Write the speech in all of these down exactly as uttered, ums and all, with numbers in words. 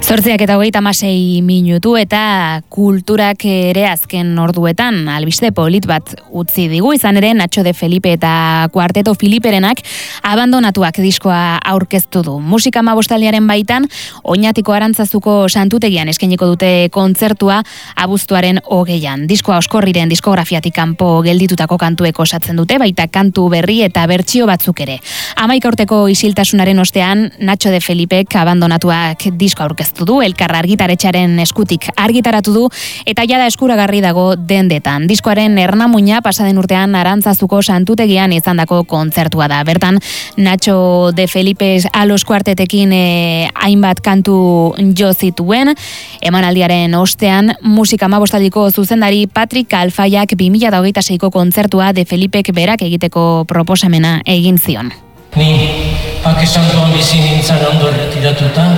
Zortziak eta hogeita hamasei minutu eta kulturak ere azken orduetan albiste polit bat utzi digu, izan ere Nacho de Felipe eta Kuarteto Filiperenak abandonatuak diskoa aurkeztu du. Musika hamabostaldiaren baitan Oñatiko Arantzazuko santutegian eskainiko dute kontzertua abuztuaren hogeian. Diskoa Oskorriren diskografiatik kanpo gelditutako kantuek osatzen dute, baita kantu berri eta bertsio batzuk ere. Hamaika urteko isiltasunaren ostean Nacho de Felipek abandonatuak diskoa aurkeztu du, Elkar argitaretxaren eskutik argitaratu du eta jada eskuragarri dago dendetan. Diskoaren ernamuina pasaden urtean Arantzazuko santutegian izandako kontzertua da. Bertan Nacho de Felipe Alos Kuartetekin e, hainbat kantu jo zituen. Emanaldiaren ostean musika hamabostaldiko zuzendari Patrick Alfaiak bi mila hogeita seiko kontzertua de Felipek berak egiteko proposamena egin zion. Ni Bake Santuan bizi nintzen ondo erretiratuta,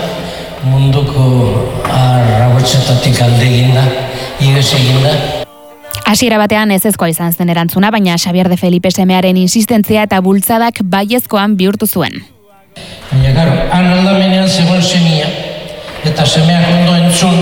munduko arrabotzetatik alde eginda, iges eginda. Hasiera batean ezezkoa izan zen erantzuna, baina Xabier de Felipe semearen insistentzia eta bultzadak baiezkoan bihurtu zuen. Baina, garo, han aldamenean zegoen semia, eta semeak ondo entzun,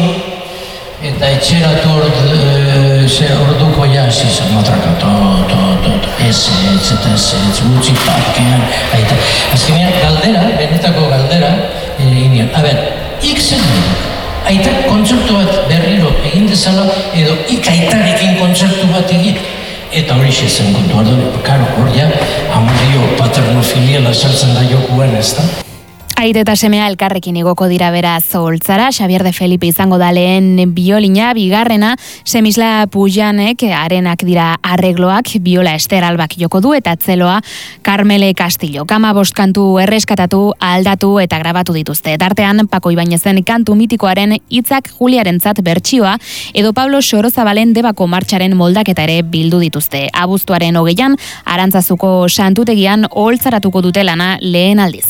eta etxeratu ordu, e, orduko jaz izan, matraka, to, to, to, to, ez, ez, ez, ez, gutxi parkean, aita. Azkenean, galdera, benetako galdera, egin nion. A ber, ik zen dut, aitak kontzertu bat berriro egin dezala, edo ik aitarekin kontzertu bat egin. Eta hori zen kontu, karo, hor ja, amario paternofiliala sartzen da jokuan, ez da? Aite eta semea elkarrekin igoko dira beraz holtzara. Xabier de Felipe izango da lehen biolina, bigarrena Semisla Pujanek, arenak dira arregloak, biola Ester Albak joko du eta tzeloa Carmele Castillo. Hamabost kantu erreskatatu, aldatu eta grabatu dituzte. Tartean Pako Ibainezen kantu mitikoaren hitzak Juliarentzat bertsioa edo Pablo Sorozabalen Debako martxaren moldaketa ere bildu dituzte. Abuztuaren hogeian Arantzazuko santutegian holtzaratuko dute lana lehen aldiz.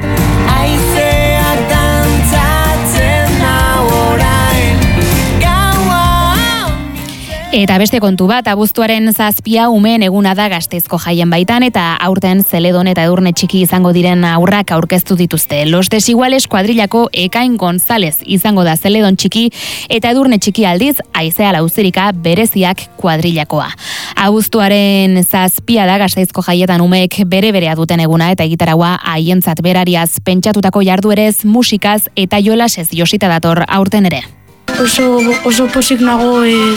Eta beste kontu bat, abuztuaren zazpia umeen eguna da Gasteizko jaien baitan eta aurten Zeledon eta Edurne Txiki izango diren aurrak aurkeztu dituzte. Los Desiguales kuadrilako Ekain González izango da Zeledon Txiki eta Edurne Txiki aldiz Aizea Lauzirika bereziak kuadrilakoa. Abuztuaren zazpia da Gasteizko jaietan umeek bere berea duten eguna eta egitaragua haientzat berariaz pentsatutako jarduerez, musikaz eta jolasez josita dator aurten ere. Oso, oso posik nago e,